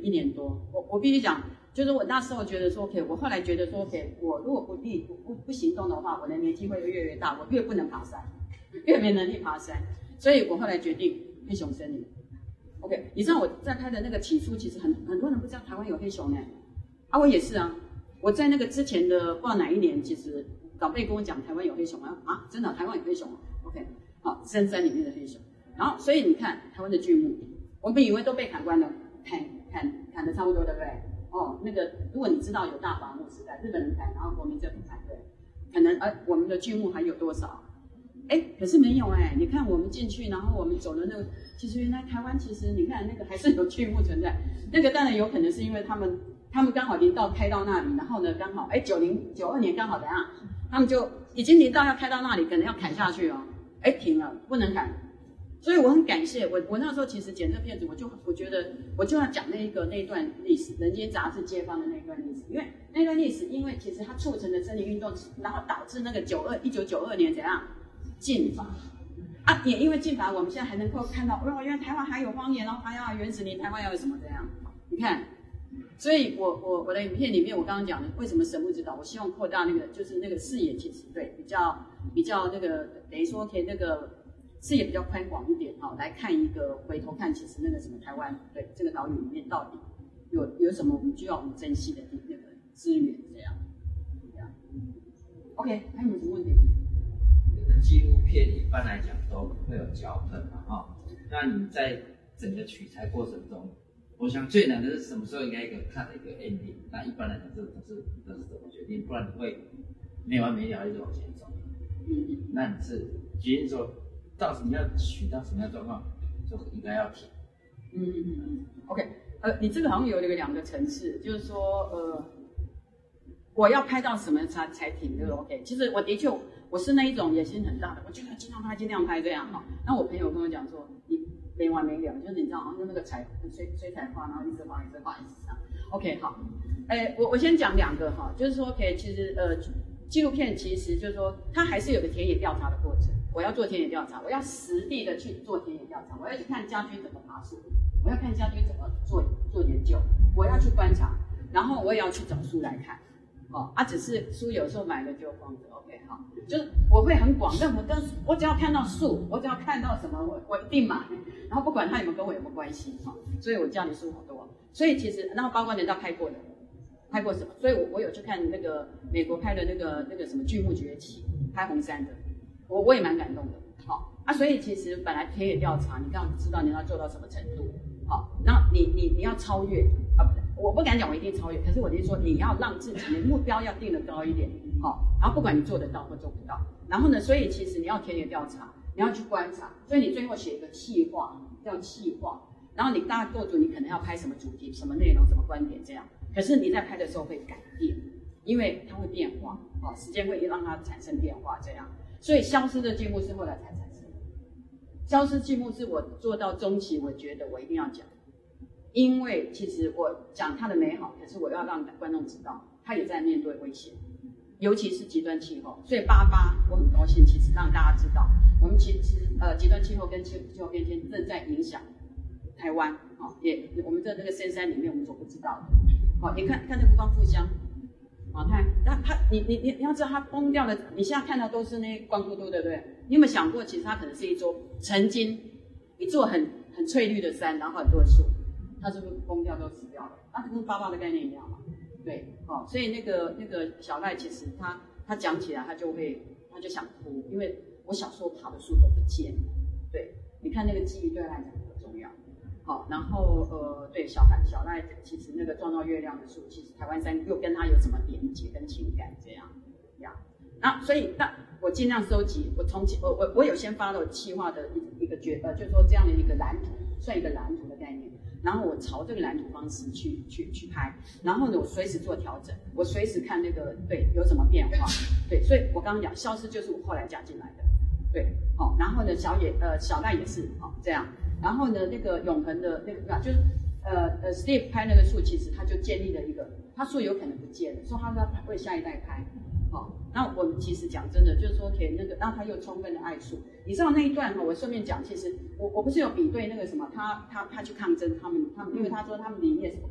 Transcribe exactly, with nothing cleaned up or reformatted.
一年多，我我必须讲，就是我那时候觉得说 OK， 我后来觉得说 OK， 我如果不立不不不行动的话，我的年纪会越来越大，我越不能爬山，越没能力爬山，所以我后来决定黑熊森林。OK， 你知道我在拍的那个起初，其实很很多人不知道台湾有黑熊呢，啊，我也是啊，我在那个之前的不知道哪一年，其实长辈跟我讲台湾有黑熊啊，啊，真的台湾有黑熊 ，OK， 好，深山里面的黑熊，然后所以你看台湾的巨木，我们以为都被砍光了，砍砍砍的差不多，对不对？哦，那个如果你知道有大伐木时代，日本人砍，然后国民政府砍，对，可能呃我们的巨木还有多少？哎，可是没有哎，你看我们进去，然后我们走的那个，其实原来台湾其实你看那个还是有巨木存在，那个当然有可能是因为他们他们刚好林道开到那里，然后呢刚好哎九零九二年刚好怎样，他们就已经林道要开到那里，可能要砍下去哦，哎停了不能砍，所以我很感谢我我那时候其实剪这片子，我就我觉得我就要讲那一个那一段历史，人间杂志街坊的那一段历史，因为那段历史因为其实它促成了森林运动，然后导致那个九二一九九二年怎样？禁伐啊，也因为禁伐，我们现在还能够看到，哦，原来台湾还有荒野，然后还要原始林，台湾要有什么这样？你看，所以我我我的影片里面，我刚刚讲的，为什么神木之岛，我希望扩大那个，就是那个视野，其实对比较比较那个，等于说可以那个视野比较宽广一点啊、哦，来看一个回头看，其实那个什么台湾对这个岛屿里面到底有有什么我们需要我们珍惜的那个资源这样，这样 ，OK， 还有没有什么问题？ 纪录片一般来讲都会有脚本嘛，哈、哦。那你在整个取材过程中，我想最难的是什么时候应该一个看的一个 ending？ 那一般来讲，这都是都是怎么决定？不然你会没完没了一直往前走。嗯嗯。那你是决定说到什么要取到什么样的状况，就应该要停。 嗯嗯嗯嗯。OK， 呃，你这个好像有那个两个层次，就是说，呃，我要拍到什么才才停这个 OK？ 其实我的确。我是那一种野心很大的，我就要尽量拍，尽量拍这样哈。那我朋友跟我讲说，你没完没了，就是你知道，好像用那个彩水水彩画，然后一直画，一直画，一直这样。OK， 好，哎，我我先讲两个哈，就是说 ，OK， 其实呃，纪录片其实就是说，它还是有个田野调查的过程。我要做田野调查，我要实地的去做田野调查，我要去看家居怎么爬树，我要看家居怎么做做研究，我要去观察，然后我也要去找书来看。哦，啊，只是书有时候买了就放着 ，OK， 好，就是我会很广，任何跟我只要看到树，我只要看到什么，我我一定买，然后不管它有没有跟我有没有关系，哈、哦，所以我家里书好多，所以其实然后包括人家拍过的，拍过什么，所以我我有去看那个美国拍的那个那个什么巨木崛起，拍红山的，我我也蛮感动的，好、哦，啊，所以其实本来田野调查，你刚刚知道你要做到什么程度，好、哦，然后你你你要超越啊，不对。我不敢讲我一定超越，可是我就是说你要让自己的目标要定得高一点，好、哦，然后不管你做得到或做不到，然后呢，所以其实你要田野调查，你要去观察，所以你最后写一个企划，叫企划，然后你大概构筑你可能要拍什么主题、什么内容、什么观点这样，可是你在拍的时候会改变，因为它会变化，哦，时间会让它产生变化这样，所以消失的剧目是后来才产生的，消失剧目是我做到中期，我觉得我一定要讲。因为其实我讲它的美好，可是我要让观众知道，它也在面对危险，尤其是极端气候。所以八八我很高兴，其实让大家知道，我们其实呃极端气候跟气气候变迁正在影响台湾，哦，也我们在这个深山里面我们所不知道的，哦，你看看这个光复乡，啊，看它它你你你你要知道它崩掉的，你现在看到都是那光秃秃，对不对？你有没有想过，其实它可能是一座曾经一座很很翠绿的山，然后很多的树。它是不是崩掉都死掉了？那就跟八八的概念一样嘛，对，哦，所以那个那个小赖其实他他讲起来他就会他就想哭，因为我小时候爬的树都不见了，对，你看那个记忆对他来讲很重要，好，然后呃对小赖小赖其实那个撞到月亮的树，其实台湾山又跟他有什么连结跟情感这样，这样，那所以那我尽量收集，我从我我我有先发了企划的一一个决呃，就是说这样的一个蓝图，算一个蓝图的概念。然后我朝这个蓝图方式去去去拍，然后呢，我随时做调整，我随时看那个对有什么变化，对，所以我刚刚讲消失就是我后来加进来的，对，好、哦，然后呢，小野呃小赖也是好、哦、这样，然后呢那个永恒的那个就是呃呃 Steve 拍那个树，其实他就建立了一个，他树有可能不见了，说他要为下一代拍。哦，那我们其实讲真的，就是说给那个，让他又充分的爱树。你知道那一段哈，我顺便讲，其实我我不是有比对那个什么，他他他去抗争，他们他们，因为他说他们里面是